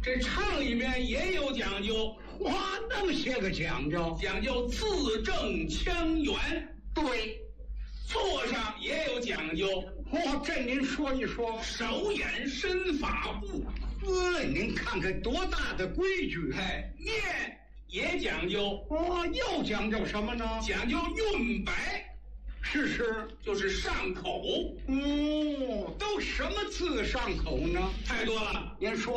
这唱里面也有讲究， 哇，那么些个讲究， 讲究字正腔圆。 对， 坐上也有讲究， 这您说一说。 手眼身法步， 您看看多大的规矩。 念也讲究， 又讲究什么呢？ 讲究韵白。 是， 就是上口。 都什么字上口呢？ 太多了， 您说。